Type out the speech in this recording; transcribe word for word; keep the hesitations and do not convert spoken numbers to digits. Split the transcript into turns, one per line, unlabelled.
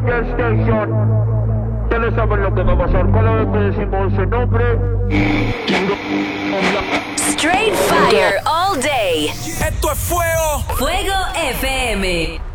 cualquier station. Ustedes saben lo que va a pasar cada vez que decimos ese nombre.
Straight fire all day.
Esto es fuego.
Fuego F M.